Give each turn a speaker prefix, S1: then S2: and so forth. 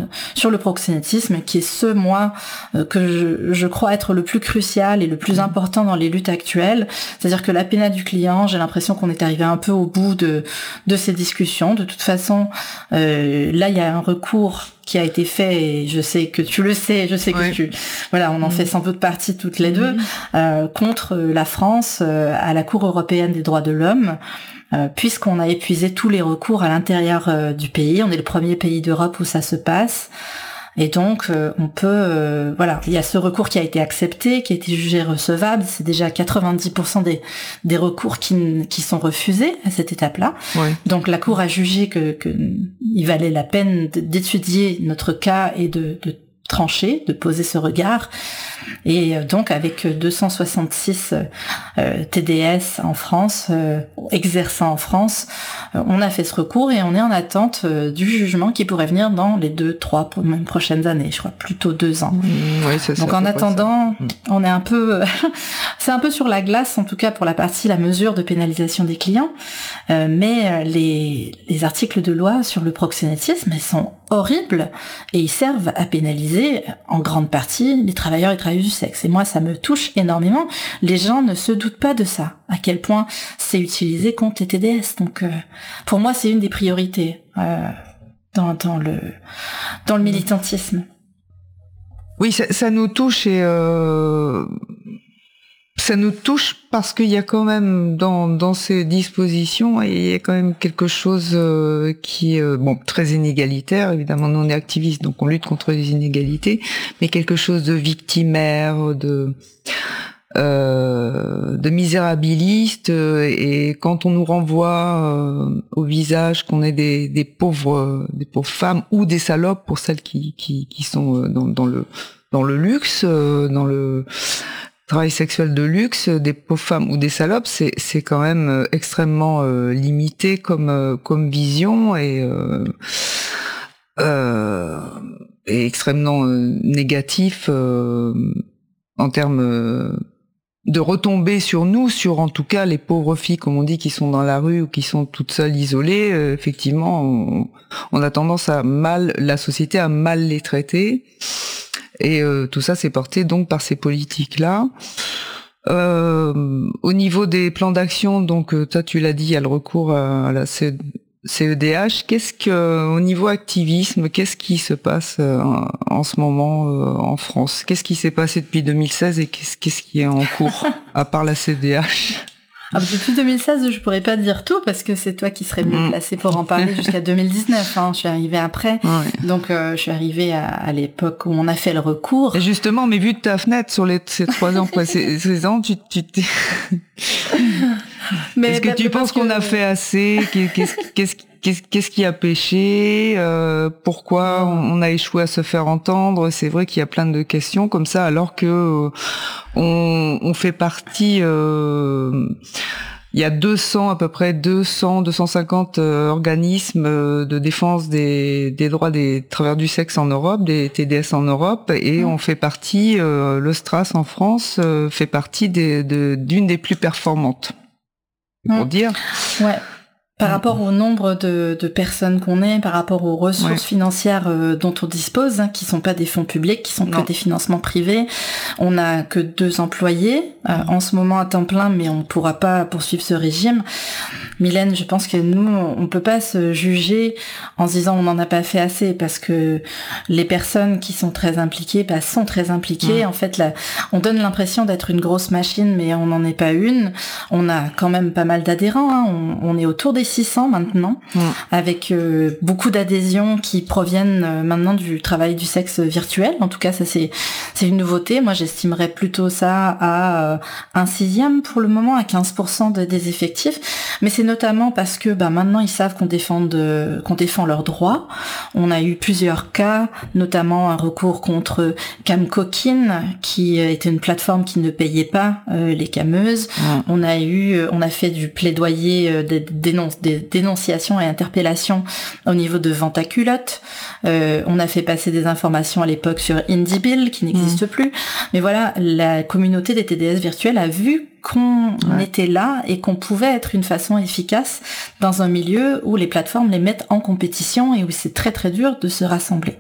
S1: sur le proxénétisme, qui est que je crois être le plus crucial et le plus important dans les luttes actuelles. C'est-à-dire que la péna du client, j'ai l'impression qu'on est arrivé un peu au bout de ces discussions. De toute façon, là, il y a un recours qui a été fait, et je sais que tu le sais, je sais que on en fait sans doute partie toutes les deux, contre la France à la Cour européenne des droits de l'homme, puisqu'on a épuisé tous les recours à l'intérieur du pays. On est le premier pays d'Europe où ça se passe. Et donc, on peut, il y a ce recours qui a été accepté, qui a été jugé recevable. C'est déjà 90% des recours qui sont refusés à cette étape-là. Ouais. Donc, la Cour a jugé que il valait la peine d'étudier notre cas et de trancher, de poser ce regard. Et donc, avec 266 TDS en France, exerçant en France, on a fait ce recours et on est en attente du jugement qui pourrait venir dans les 2-3 prochaines années, je crois plutôt 2 ans.
S2: Oui, c'est ça.
S1: Donc en attendant, on est un peu, c'est un peu sur la glace, en tout cas pour la mesure de pénalisation des clients, mais les articles de loi sur le proxénétisme, ils sont horribles et ils servent à pénaliser en grande partie les travailleurs et travailleuses du sexe. Et moi, ça me touche énormément. Les gens ne se doutent pas de ça, à quel point c'est utilisé contre les TDS. Donc, pour moi, c'est une des priorités dans le militantisme.
S2: Oui, ça nous touche et ça nous touche parce qu'il y a quand même dans ces dispositions, il y a quand même quelque chose qui est très inégalitaire. Évidemment, nous on est activistes, donc on lutte contre les inégalités, mais quelque chose de victimaire, de misérabiliste. Et quand on nous renvoie au visage qu'on est des pauvres femmes ou des salopes pour celles qui sont dans le luxe, dans le travail sexuel de luxe, des pauvres femmes ou des salopes, c'est quand même extrêmement limité comme vision et extrêmement négatif en termes de retomber sur nous, sur en tout cas les pauvres filles, comme on dit, qui sont dans la rue ou qui sont toutes seules isolées. Effectivement, on a tendance la société à mal les traiter. Et tout ça, c'est porté donc par ces politiques-là. Au niveau des plans d'action, donc toi tu l'as dit, il y a le recours à la CEDH. Au niveau activisme, qu'est-ce qui se passe en ce moment en France? Qu'est-ce qui s'est passé depuis 2016 et qu'est-ce qui est en cours à part la CEDH?
S1: Depuis 2016, je pourrais pas dire tout parce que c'est toi qui serais mieux placé pour en parler jusqu'à 2019. Je suis arrivée après, donc je suis arrivée à l'époque où on a fait le recours.
S2: Et justement, mais vu de ta fenêtre sur ces 3 ans précédents, tu t'es... Est-ce que tu penses qu'on a fait assez? Qu'est-ce qui a péché? Pourquoi on a échoué à se faire entendre? C'est vrai qu'il y a plein de questions comme ça, alors que on fait partie. Il y a à peu près 250 organismes de défense des droits des travailleurs du sexe en Europe, des TDS en Europe, et on fait partie. Le STRAS en France fait partie d'une des plus performantes. Pour dire.
S1: Ouais. Par rapport au nombre de personnes qu'on est, par rapport aux ressources financières dont on dispose, qui sont pas des fonds publics, qui sont que des financements privés, on n'a que 2 employés en ce moment à temps plein, mais on pourra pas poursuivre ce régime. Mylène, je pense que nous, on peut pas se juger en se disant on n'en a pas fait assez, parce que les personnes qui sont très impliquées, sont très impliquées. En fait, là, on donne l'impression d'être une grosse machine, mais on n'en est pas une. On a quand même pas mal d'adhérents. On est autour des 600 maintenant, avec beaucoup d'adhésions qui proviennent maintenant du travail du sexe virtuel. En tout cas, ça c'est une nouveauté. Moi, j'estimerais plutôt ça à 1/6 pour le moment, à 15% des effectifs. Mais c'est notamment parce que maintenant ils savent qu'on défend leurs droits. On a eu plusieurs cas, notamment un recours contre Camcokin, qui était une plateforme qui ne payait pas les cameuses. On a fait du plaidoyer des dénonciations et interpellations au niveau de vente à culottes. On a fait passer des informations à l'époque sur IndieBill, qui n'existe plus. Mais voilà, la communauté des TDS virtuels a vu qu'on était là et qu'on pouvait être une façon efficace dans un milieu où les plateformes les mettent en compétition et où c'est très très dur de se rassembler.